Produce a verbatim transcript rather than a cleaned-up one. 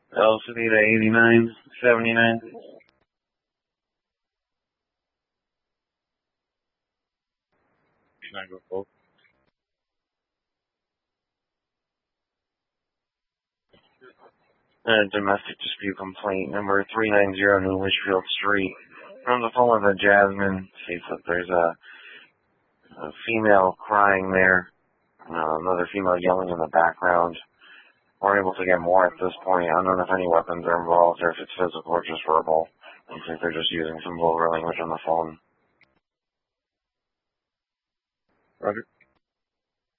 L C D to eighty-nine seventy-nine. Can I go full? Uh, domestic dispute complaint number three ninety New Litchfield Street. From the phone with a Jasmine. Sees that there's a, a female crying there. Uh, another female yelling in the background. We're able to get more at this point. I don't know if any weapons are involved or if it's physical or just verbal. I think they're just using some vulgar language on the phone. Roger.